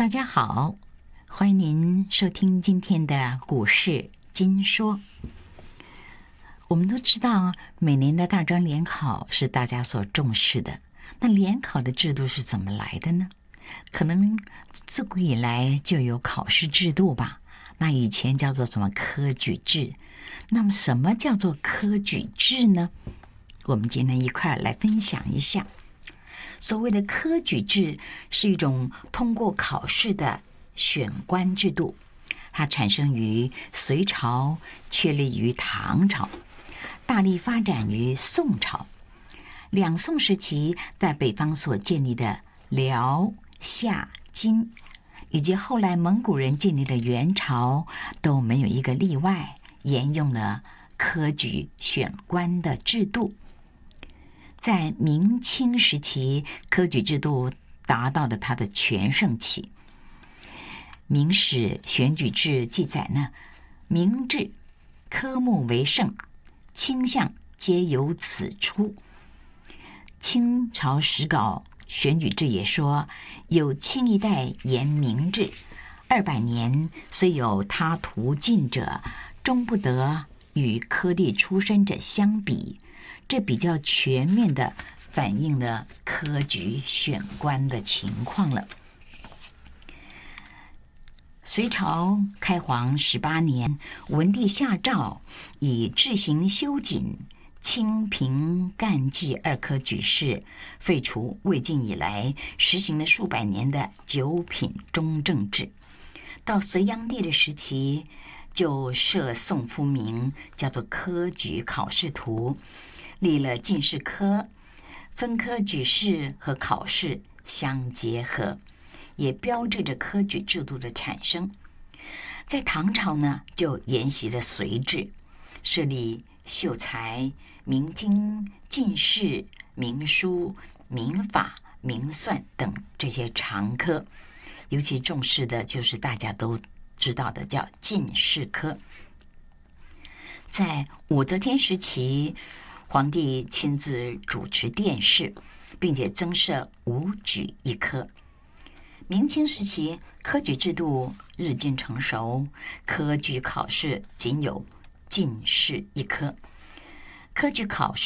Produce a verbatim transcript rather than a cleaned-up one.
大家好，欢迎您收听今天的股市金说。我们都知道，每年的大专联考是大家所重视的。那联考的制度是怎么来的呢？可能自古以来就有考试制度吧。那以前叫做什么科举制？那么什么叫做科举制呢？我们今天一块儿来分享一下。所谓的科举制是一种通过考试的选官制度，它产生于隋朝，确立于唐朝，大力发展于宋朝。两宋时期在北方所建立的辽、夏、金，以及后来蒙古人建立的元朝，都没有一个例外，沿用了科举选官的制度。在明清时期，科举制度达到了它的全盛期。明史选举制记载呢，明制科目为盛，卿相皆由此出。清朝史稿选举制也说，有清一代言明制，二百年虽有他途径者，终不得与科第出身者相比。这比较全面的反映了科举选官的情况了。隋朝开皇十八年，文帝下诏以制行修谨、清平干纪二科举事，废除魏晋以来实行了数百年的九品中正制。到隋炀帝的时期，就设宋夫名，叫做科举考试图，立了进士科，分科举试和考试相结合，也标志着科举制度的产生。在唐朝呢，就沿袭了隋制，设立秀才、明经、进士、明书、民法、明算等这些常科，尤其重视的就是大家都知道的叫进士科。在武则天时期，皇帝亲自主持殿试，并且增设武举一科。明清时期，科举制度日渐成熟，科举考试仅有进士一科。科举考试